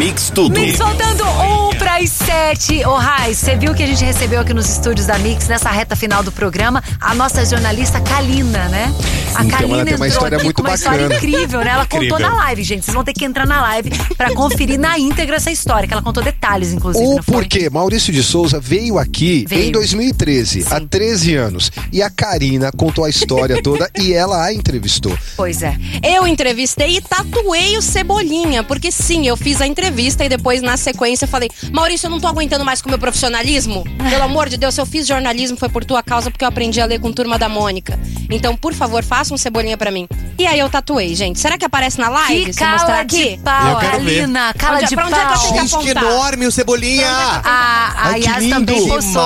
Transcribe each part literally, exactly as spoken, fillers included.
Mix Tudo. Mix voltando um para as sete. Ô, Raiz, você viu que a gente recebeu aqui nos estúdios da Mix, nessa reta final do programa, a nossa jornalista Kalina, né? A Sim, Kalina ela tem uma entrou história aqui muito com uma bacana. história incrível, né? Ela Incrível. contou na live, gente. Vocês vão ter que entrar na live pra conferir na íntegra essa história, que ela contou detalhes, inclusive. O não foi? porquê? Maurício de Souza veio aqui Veio. em dois mil e treze, Sim. há treze anos. E a Karina contou a história toda e ela a entrevistou. Pois é. Eu entrevistei e tatuei o Cebolinha, porque sim, eu fiz a entrevista e depois na sequência eu falei: Maurício, eu não tô aguentando mais com o meu profissionalismo. Pelo amor de Deus, se eu fiz jornalismo foi por tua causa, porque eu aprendi a ler com Turma da Mônica. Então, por favor, faça um Cebolinha pra mim. E aí eu tatuei, gente. Será que aparece na live? Que Se eu mostrar cala aqui? de pau, Eu quero ver. Kalina. Cala Onde- de pra onde é que eu pau. tenho que Gente, que apontar? enorme o Cebolinha! A, a Ai, que Yas lindo. também Que postou.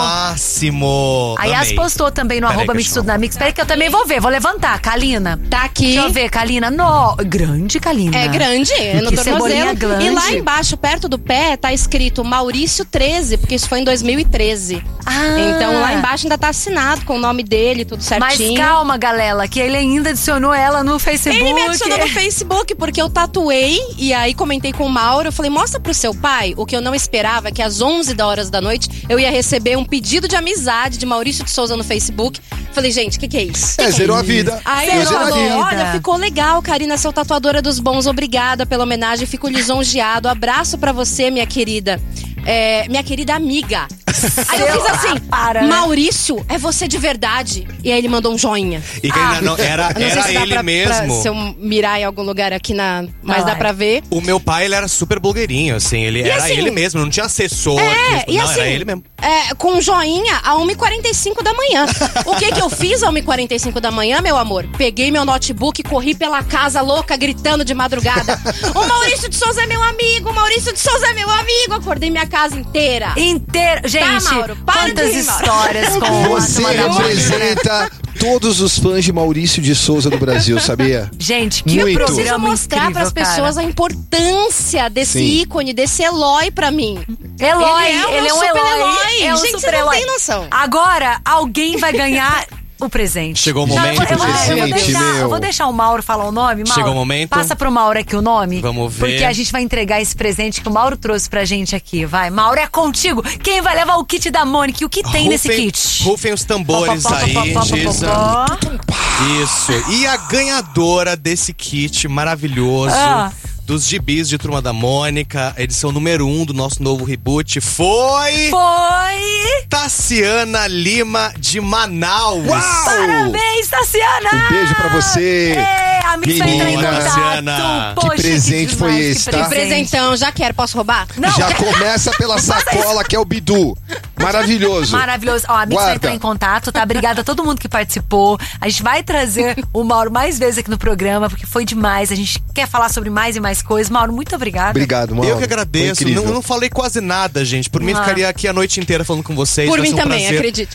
máximo! A Yas Amei. postou também no Peraí arroba que eu Mix te Tudo na Mix. Peraí que eu também vou ver, vou levantar. Kalina. Tá aqui. Deixa eu ver, Kalina. No... Grande, Kalina. É grande, é no Que cebolinha tornozelo. grande. E lá embaixo, perto do pé, tá escrito Maurício treze, porque isso foi em dois mil e treze. Ah. Então lá embaixo ainda tá assinado com o nome dele, tudo Mas certinho. calma, galera, que ele ainda adicionou ela no Facebook. Ele me adicionou no Facebook porque eu tatuei e aí comentei com o Mauro. Eu falei, mostra pro seu pai. O que eu não esperava é que às onze horas da noite eu ia receber um pedido de amizade de Maurício de Souza no Facebook. Falei, gente, o que, que é isso? É, zerou a vida. Aí Zerou ele a falou, vida. olha, ficou legal, Karina, seu tatuadora dos bons. Obrigada pela homenagem, fico lisonjeado. Abraço pra você, minha querida. É, minha querida amiga. Aí eu fiz assim, Para, né? Maurício, é você de verdade? E aí ele mandou um joinha. E Karina, não, era, Eu não sei era se dá ele pra, mesmo. pra- se eu mirar em algum lugar aqui na... Mas dá live. pra ver. O meu pai, ele era super blogueirinho, assim. Ele era assim- ele mesmo, não tinha assessor. É, tipo, e não, assim, era ele mesmo. é, com um joinha a uma e quarenta e cinco da manhã. O que que eu fiz a uma e quarenta e cinco da manhã, meu amor? Peguei meu notebook e corri pela casa louca, gritando de madrugada. O Maurício de Souza é meu amigo, o Maurício de Souza é meu amigo. Acordei minha casa inteira. Inteiro. Gente, Mauro, para quantas de rir, Mauro. histórias com Você a turma da Mônica, né? representa todos os fãs de Maurício de Souza do Brasil, sabia? Gente, que Muito. programa Preciso mostrar incrível, pras pessoas cara. a importância desse Sim. ícone, desse Eloy pra mim. Eloy, Ele é o ele é meu um super Eloy. Eloy. É um Gente, super você não Eloy. tem noção. Agora, alguém vai ganhar o presente. Chegou o Não, momento eu, vou- eu, vou- eu vou presente, deixar, meu. eu vou deixar o Mauro falar o nome. Mauro, Chegou o momento. Passa pro Mauro aqui o nome. Vamos ver. Porque a gente vai entregar esse presente que o Mauro trouxe pra gente aqui. Vai, Mauro, é contigo. Quem vai levar o kit da Mônica? E o que tem nesse Rufem- kit? Rufem os tambores Pó, pó, pó, aí, pó, pó, pó, Giza. pó, pó. Isso. E a ganhadora desse kit maravilhoso Ah. dos gibis de Turma da Mônica, edição número um do nosso novo reboot, foi Foi! Tassiana Lima de Manaus. Uau! Parabéns, Tassiana! Um beijo pra você. É, a Mix vai entrar em Menina. contato. Tassiana. Poxa, Que presente foi demais, esse, que tá? Que presentão, já quero, posso roubar? Não, Já começa pela sacola, que é o Bidu. Maravilhoso. maravilhoso. Ó, a Mix vai Guarda. entrar em contato, tá? Obrigada a todo mundo que participou. A gente vai trazer o Mauro mais vezes aqui no programa, porque foi demais. A gente quer falar sobre mais e mais coisas. Mauro, muito obrigada. Obrigado, Mauro. Eu que agradeço. Foi Não, incrível. não falei quase nada, gente. Por mim, Ah. ficaria aqui a noite inteira falando com vocês. Por Vai mim ser um também, prazer. acredito.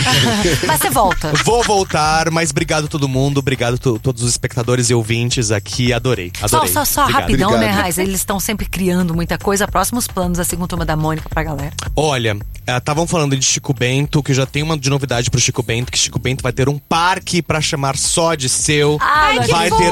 Mas você volta. Vou voltar, mas obrigado a todo mundo. Obrigado a to- todos os espectadores e ouvintes aqui. Adorei, Só, adorei. só, só Obrigado. rapidão, Obrigado. né, Raiz? Eles estão sempre criando muita coisa. Próximos planos da segunda turma da Mônica pra galera. Olha, estavam falando de Chico Bento, que já tem uma de novidade pro Chico Bento, que Chico Bento vai ter um parque pra chamar só de seu. Ai, que vai fofo! ter